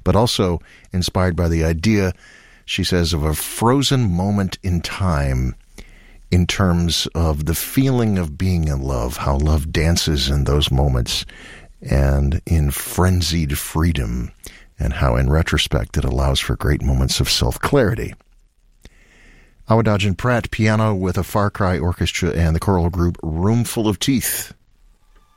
but also inspired by the idea, she says, of a frozen moment in time in terms of the feeling of being in love, how love dances in those moments and in frenzied freedom, and how in retrospect it allows for great moments of self-clarity. Awadagin Pratt, piano with a Far Cry Orchestra and the choral group Roomful of Teeth.